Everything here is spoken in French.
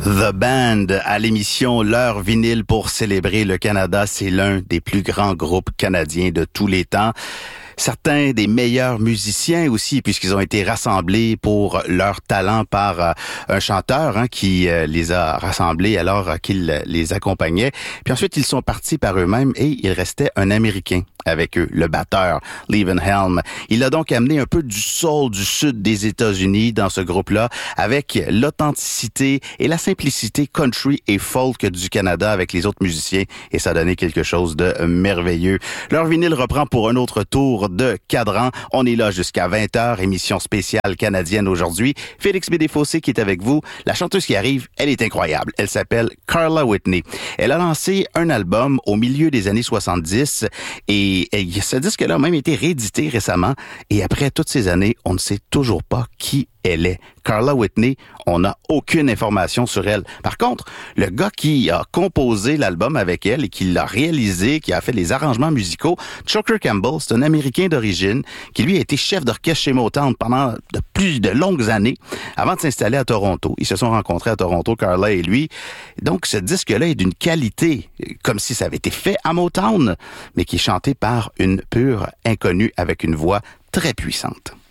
The Band à l'émission L'heure vinyle pour célébrer le Canada. C'est l'un des plus grands groupes canadiens de tous les temps. Certains des meilleurs musiciens aussi, puisqu'ils ont été rassemblés pour leur talent par un chanteur qui les a rassemblés alors qu'il les accompagnait. Puis ensuite, ils sont partis par eux-mêmes et il restait un Américain avec eux, le batteur, Levin Helm. Il a donc amené un peu du soul du sud des États-Unis dans ce groupe-là, avec l'authenticité et la simplicité country et folk du Canada avec les autres musiciens, et ça a donné quelque chose de merveilleux. Leur vinyle reprend pour un autre tour de cadran. On est là jusqu'à 20h, émission spéciale canadienne aujourd'hui. Félix Bédéfossé qui est avec vous. La chanteuse qui arrive, elle est incroyable. Elle s'appelle Carla Whitney. Elle a lancé un album au milieu des années 70 et ce disque-là a même été réédité récemment. Et après toutes ces années, on ne sait toujours pas qui elle est. Carla Whitney, on n'a aucune information sur elle. Par contre, le gars qui a composé l'album avec elle et qui l'a réalisé, qui a fait les arrangements musicaux, Choker Campbell, c'est un Américain d'origine qui lui a été chef d'orchestre chez Motown pendant de longues années avant de s'installer à Toronto. Ils se sont rencontrés à Toronto, Carla et lui. Donc, ce disque-là est d'une qualité, comme si ça avait été fait à Motown, mais qui est chanté par une pure inconnue avec une voix très puissante.